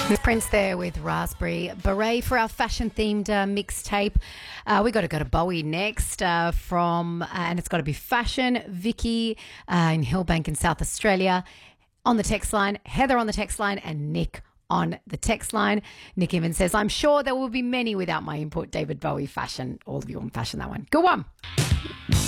Prince there with Raspberry Beret for our fashion-themed mixtape. We got to go to Bowie next and it's got to be fashion. Vicky in Hillbank in South Australia on the text line, Heather on the text line, and Nick on the text line. Nick even says, I'm sure there will be many without my input. David Bowie fashion. All of you on fashion, that one. Good one.